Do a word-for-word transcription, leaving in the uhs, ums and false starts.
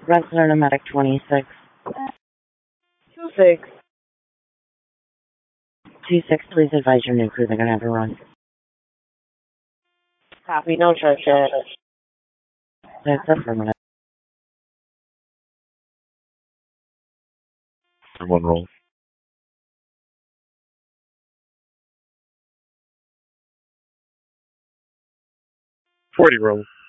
Resident Medic twenty-six. Two six. Two six, please advise your new crew they're gonna have a run. Copy, no church yet. That's affirmative. One roll. Forty roll.